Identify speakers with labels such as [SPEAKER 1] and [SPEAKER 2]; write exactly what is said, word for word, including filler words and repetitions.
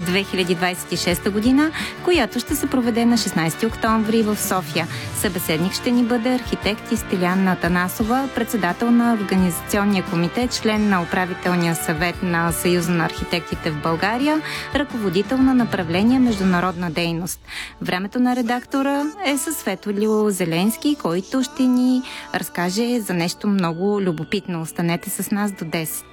[SPEAKER 1] две хиляди двадесет и шеста година, която ще се проведе на шестнадесети октомври в София. Събеседник ще ни бъде архитект Стиляна Атанасова, председател на Организационния комитет, член на управителния съвет на Съюза на архитектите в България, ръководител на направление международна дейност. Времето на редактора е със Светло Зеленски, който ще ни разкаже за нещо много любопитно. Останете с нас до десет.